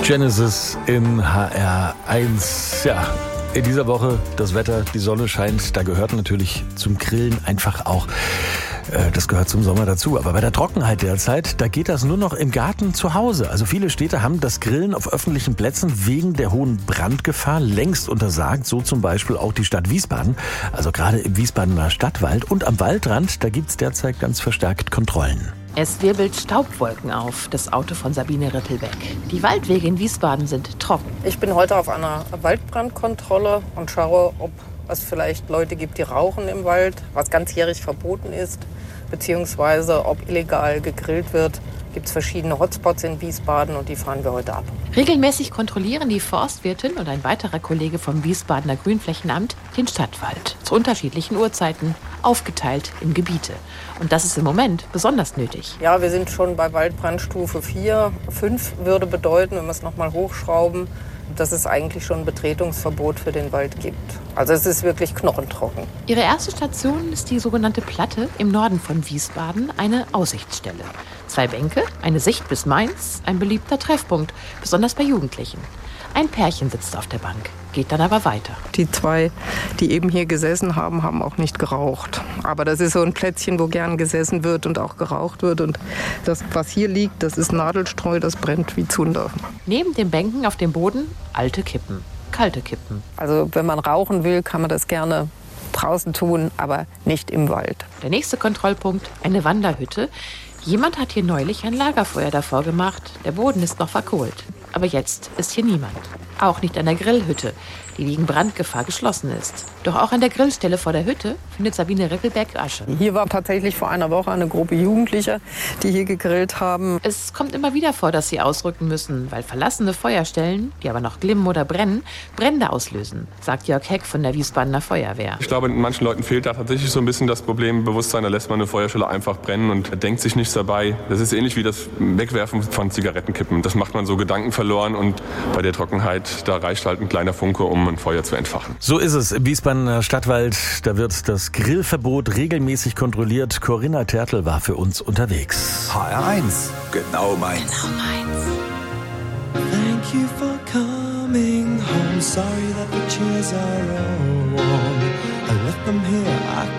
Genesis in HR1. Ja, in dieser Woche das Wetter, die Sonne scheint. Da gehört natürlich zum Grillen einfach auch, das gehört zum Sommer dazu. Aber bei der Trockenheit derzeit, da geht das nur noch im Garten zu Hause. Also viele Städte haben das Grillen auf öffentlichen Plätzen wegen der hohen Brandgefahr längst untersagt. So zum Beispiel auch die Stadt Wiesbaden. Also gerade im Wiesbadener Stadtwald und am Waldrand, da gibt's derzeit ganz verstärkt Kontrollen. Es wirbelt Staubwolken auf, das Auto von Sabine Rittelbeck. Die Waldwege in Wiesbaden sind trocken. Ich bin heute auf einer Waldbrandkontrolle und schaue, ob es vielleicht Leute gibt, die rauchen im Wald, was ganzjährig verboten ist, beziehungsweise ob illegal gegrillt wird. Es gibt verschiedene Hotspots in Wiesbaden und die fahren wir heute ab. Regelmäßig kontrollieren die Forstwirtin und ein weiterer Kollege vom Wiesbadener Grünflächenamt den Stadtwald zu unterschiedlichen Uhrzeiten, aufgeteilt in Gebiete. Und das ist im Moment besonders nötig. Ja, wir sind schon bei Waldbrandstufe 4. 5 würde bedeuten, wenn wir es nochmal hochschrauben, dass es eigentlich schon ein Betretungsverbot für den Wald gibt. Also es ist wirklich knochentrocken. Ihre erste Station ist die sogenannte Platte im Norden von Wiesbaden, eine Aussichtsstelle. 2 Bänke, eine Sicht bis Mainz, ein beliebter Treffpunkt, besonders bei Jugendlichen. Ein Pärchen sitzt auf der Bank, geht dann aber weiter. Die 2, die eben hier gesessen haben, haben auch nicht geraucht. Aber das ist so ein Plätzchen, wo gern gesessen wird und auch geraucht wird. Und das, was hier liegt, das ist Nadelstreu, das brennt wie Zunder. Neben den Bänken auf dem Boden alte Kippen, kalte Kippen. Also wenn man rauchen will, kann man das gerne draußen tun, aber nicht im Wald. Der nächste Kontrollpunkt, eine Wanderhütte. Jemand hat hier neulich ein Lagerfeuer davor gemacht. Der Boden ist noch verkohlt. Aber jetzt ist hier niemand. Auch nicht an der Grillhütte, die wegen Brandgefahr geschlossen ist. Doch auch an der Grillstelle vor der Hütte findet Sabine Rittelbeck Asche. Hier war tatsächlich vor einer Woche eine Gruppe Jugendlicher, die hier gegrillt haben. Es kommt immer wieder vor, dass sie ausrücken müssen, weil verlassene Feuerstellen, die aber noch glimmen oder brennen, Brände auslösen, sagt Jörg Heck von der Wiesbadener Feuerwehr. Ich glaube, manchen Leuten fehlt da tatsächlich so ein bisschen das Problembewusstsein. Da lässt man eine Feuerstelle einfach brennen und denkt sich nichts dabei. Das ist ähnlich wie das Wegwerfen von Zigarettenkippen. Das macht man so Gedanken verloren und bei der Trockenheit, da reicht halt ein kleiner Funke, um ein Feuer zu entfachen. So ist es im Wiesbadener Stadtwald. Da wird das Grillverbot regelmäßig kontrolliert. Corinna Tertl war für uns unterwegs. HR1, genau meins. Thank you for coming home. Sorry that the chairs are all warm. I left them here, I